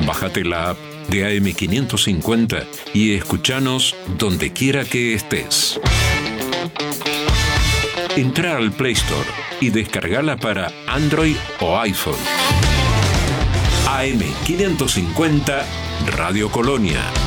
Bájate la app de AM550 y escuchanos donde quiera que estés. Entra al Play Store y descargala para Android o iPhone. AM550 Radio Colonia.